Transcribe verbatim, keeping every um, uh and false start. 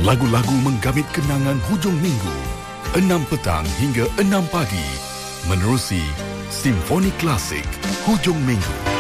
Lagu-lagu menggamit kenangan hujung minggu, enam petang hingga enam pagi, menerusi Simfoni Klasik Hujung Minggu.